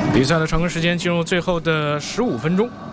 比赛的常规时间进入最后的15分钟。